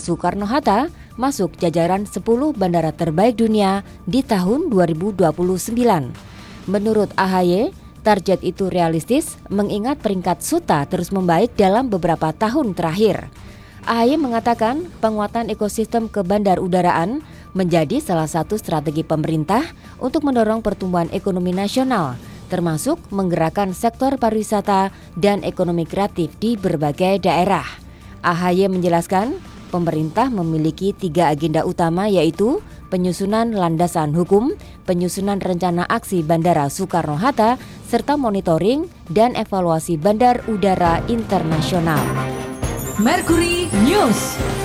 Soekarno-Hatta masuk jajaran 10 bandara terbaik dunia di tahun 2029. Menurut AHY, target itu realistis mengingat peringkat SUTA terus membaik dalam beberapa tahun terakhir. AHY mengatakan penguatan ekosistem kebandarudaraan menjadi salah satu strategi pemerintah untuk mendorong pertumbuhan ekonomi nasional, termasuk menggerakkan sektor pariwisata dan ekonomi kreatif di berbagai daerah. AHY menjelaskan, pemerintah memiliki 3 agenda utama yaitu penyusunan landasan hukum, penyusunan rencana aksi Bandara Soekarno-Hatta, serta monitoring dan evaluasi bandar udara internasional. Mercury News.